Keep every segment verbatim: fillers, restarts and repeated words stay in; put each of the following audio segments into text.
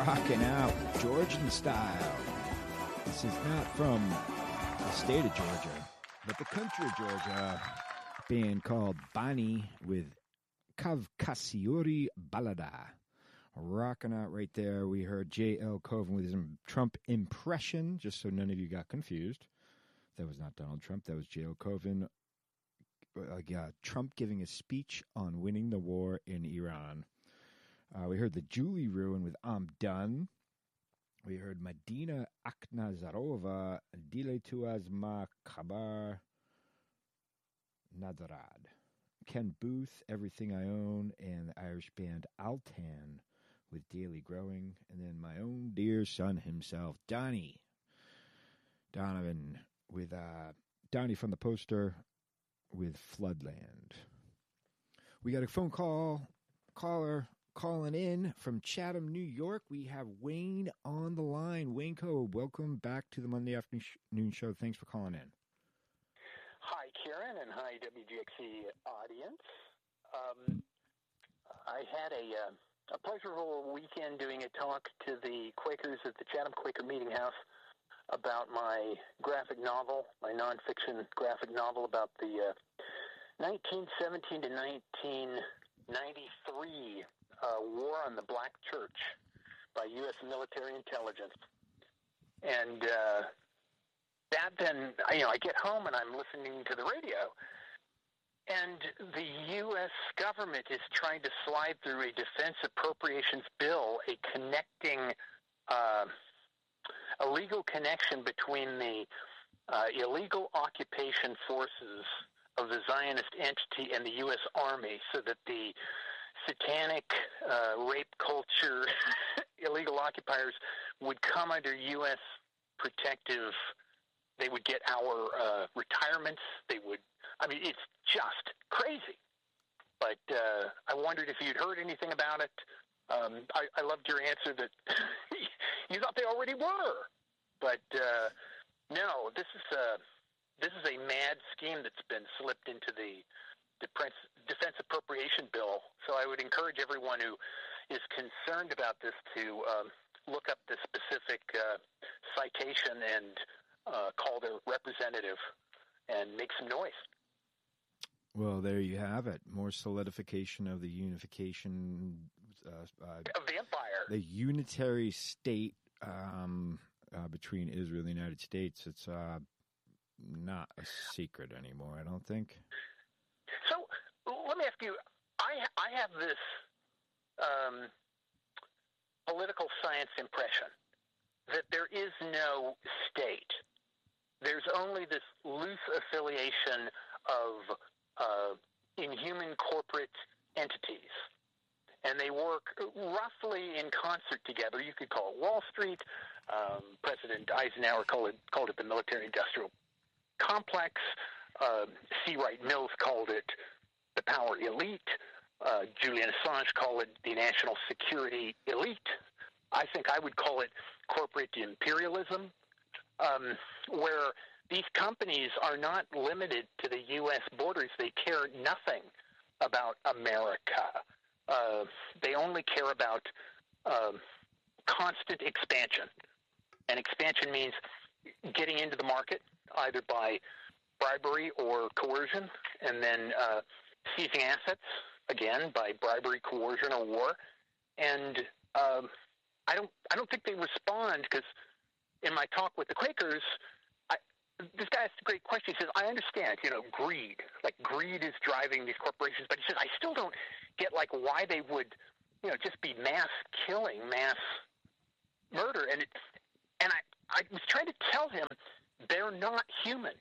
rocking out Georgian style. This is not from the state of Georgia, but the country of Georgia. Band called Bani with Kavkasiuri Balada. Rocking out right there. We heard J L. Coven with his Trump impression, just so none of you got confused. That was not Donald Trump. That was J L. Coven. Uh, yeah, Trump giving a speech on winning the war in Iran. Uh, we heard the Julie Ruin with I'm Done. We heard Medina Akhnazarova, Dile Tuaz Ma Khabar Nadarad. Ken Booth, Everything I Own, and the Irish band Altan with Daily Growing. And then my own dear son himself, Donnie Donovan, with uh, Donnie from the Poster with Floodland. We got a phone call, caller calling in from Chatham, New York. We have Wayne on the line. Wayne Co., welcome back to the Monday afternoon show. Thanks for calling in. Hi, Karen, and hi, W G X C audience. Um, I had a, uh, a pleasurable weekend doing a talk to the Quakers at the Chatham Quaker Meeting House about my graphic novel, my nonfiction graphic novel about the uh, nineteen seventeen to nineteen ninety-three uh, War on the Black Church by U S military intelligence. And uh, that then, you know, I get home and I'm listening to the radio, and the U S government is trying to slide through a defense appropriations bill, a connecting, uh, a legal connection between the uh, illegal occupation forces of the Zionist entity and the U S Army, so that the satanic uh, rape culture illegal occupiers would come under U S protective. They would get our uh, retirements. They would, I mean, it's just crazy. But uh, I wondered if you'd heard anything about it. Um, I, I loved your answer that you thought they already were. But uh, no, this is a, this is a mad scheme that's been slipped into the Defense, Defense Appropriation Bill. So I would encourage everyone who is concerned about this to um, look up the specific uh, citation and Uh, call their representative and make some noise. Well, there you have it. More solidification of the unification uh, uh, a vampire. The unitary state um, uh, between Israel and the United States. It's uh, not a secret anymore, I don't think. So let me ask you, I, I have this um, political science impression that there is no state. There's only this loose affiliation of uh, inhuman corporate entities, and they work roughly in concert together. You could call it Wall Street. Um, President Eisenhower called it, called it the military-industrial complex. Uh, C. Wright Mills called it the power elite. Uh, Julian Assange called it the national security elite. I think I would call it corporate imperialism. Um, where these companies are not limited to the U S borders. They care nothing about America. Uh, they only care about uh, constant expansion. And expansion means getting into the market either by bribery or coercion, and then uh, seizing assets, again, by bribery, coercion, or war. And um, I don't, I don't think they respond, because in my talk with the Quakers, I, this guy asked a great question. He says, I understand, you know, greed. Like, greed is driving these corporations. But he says, I still don't get, like, why they would, you know, just be mass killing, mass murder. And it, and I, I was trying to tell him they're not human.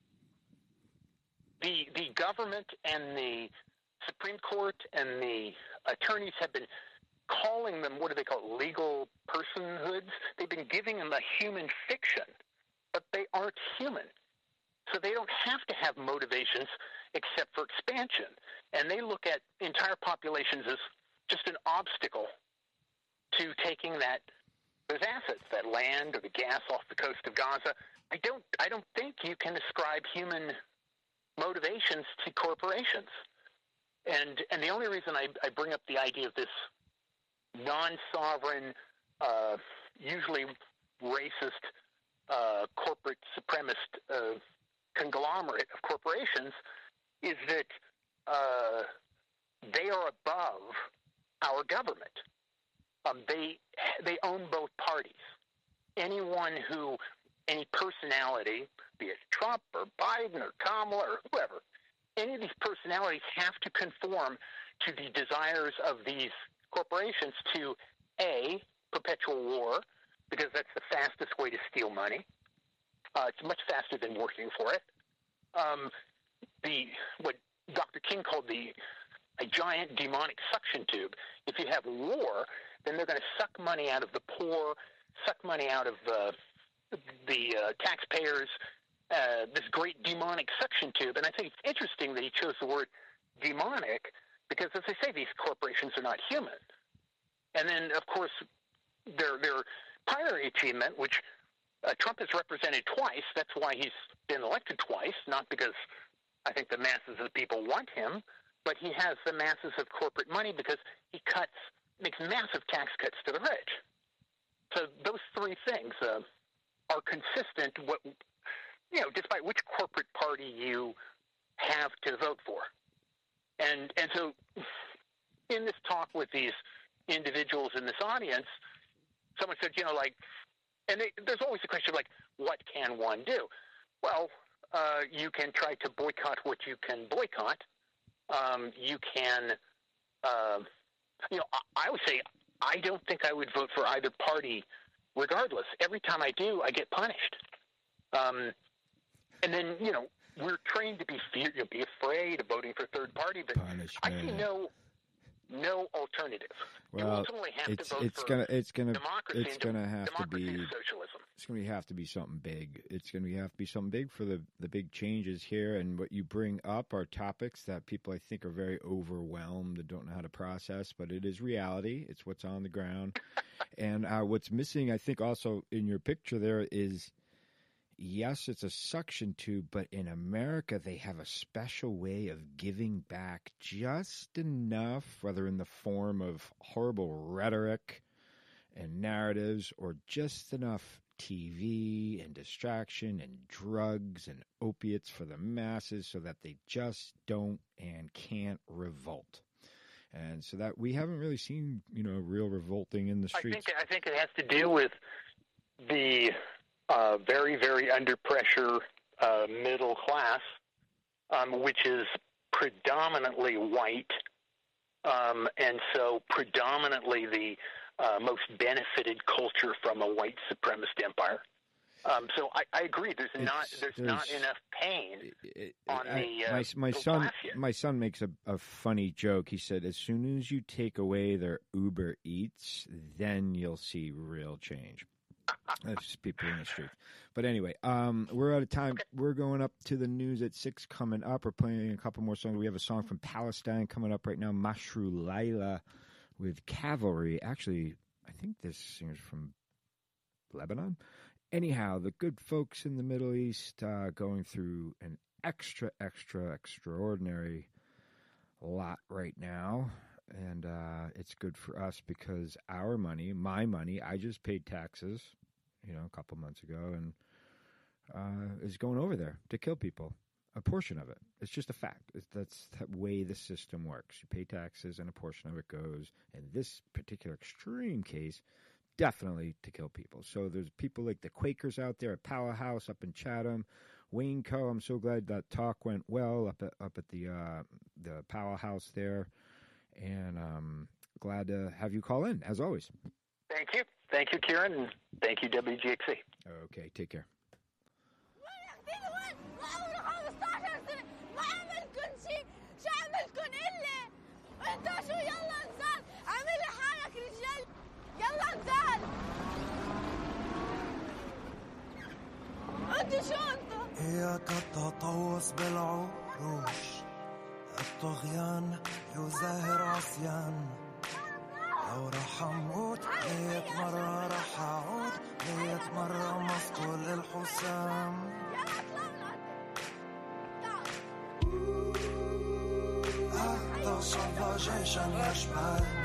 The, the government and the Supreme Court and the attorneys have been calling them, what do they call it, legal personhoods? They've been giving them a human fiction, but they aren't human. So they don't have to have motivations except for expansion. And they look at entire populations as just an obstacle to taking that those assets, that land or the gas off the coast of Gaza. I don't I don't think you can ascribe human motivations to corporations. And and the only reason I, I bring up the idea of this non-sovereign uh, usually racist, uh, corporate supremacist uh, conglomerate of corporations is that uh, they are above our government. Um, they they own both parties. Anyone who, any personality, be it Trump or Biden or Kamala or whoever, any of these personalities have to conform to the desires of these corporations to, A, perpetual war, because that's the fastest way to steal money. Uh, it's much faster than working for it. Um, the what Doctor King called the a giant demonic suction tube. If you have war, then they're going to suck money out of the poor, suck money out of uh, the uh, taxpayers, uh, this great demonic suction tube. And I think it's interesting that he chose the word demonic because, as I say, these corporations are not human. And then, of course, their, their primary achievement, which uh, Trump has represented twice, that's why he's been elected twice, not because I think the masses of the people want him, but he has the masses of corporate money because he cuts, makes massive tax cuts to the rich. So those three things uh, are consistent, what, you know, despite which corporate party you have to vote for. And and so in this talk with these individuals in this audience, someone said, you know, like, and they, there's always the question, like, what can one do? Well, uh, you can try to boycott what you can boycott. Um, you can, uh, you know, I, I would say I don't think I would vote for either party regardless. Every time I do, I get punished. Um, and then, you know, we're trained to be fear, you know, be afraid of voting for third party, but Punishment. I see no no alternative. Well, you ultimately have it's to vote it's for gonna it's gonna democracy. it's gonna have to be socialism. It's gonna have to be something big. It's gonna have to be something big for the the big changes here. And what you bring up are topics that people I think are very overwhelmed and don't know how to process. But it is reality. It's what's on the ground. And uh, what's missing, I think, also in your picture there is. Yes, it's a suction tube, but in America, they have a special way of giving back just enough, whether in the form of horrible rhetoric and narratives or just enough T V and distraction and drugs and opiates for the masses so that they just don't and can't revolt. And so that we haven't really seen, you know, real revolting in the streets. I think, I think it has to do with the... Uh, very, very under pressure uh, middle class, um, which is predominantly white, um, and so predominantly the uh, most benefited culture from a white supremacist empire. Um, so I, I agree. There's it's, not there's, there's not enough pain it, it, on I, the uh, my my son class yet. My son makes a, a funny joke. He said, "As soon as you take away their Uber Eats, then you'll see real change." That's just people in the street. But anyway, um, we're out of time. Okay. We're going up to the news at six coming up. We're playing a couple more songs. We have a song from Palestine coming up right now, Mashru Laila with Cavalry. Actually, I think this singer's from Lebanon. Anyhow, the good folks in the Middle East uh, going through an extra, extra, extraordinary lot right now. And uh, it's good for us because our money, my money, I just paid taxes, you know, a couple months ago, and uh, is going over there to kill people. A portion of it. It's just a fact. It's, that's the way the system works. You pay taxes, and a portion of it goes, in this particular extreme case, definitely to kill people. So there's people like the Quakers out there at Powerhouse up in Chatham. Wayne Co., I'm so glad that talk went well up at, up at the uh, the Powerhouse there. And um, glad to have you call in, as always. Thank you. Thank you, Kieran, and thank you, W G X C. Okay, take care. الطغيان يزاهر عصيان لو رح أموت مية مرة رح أعود مية مرة مسطول الحسام أهدى صفى جيشا يشمل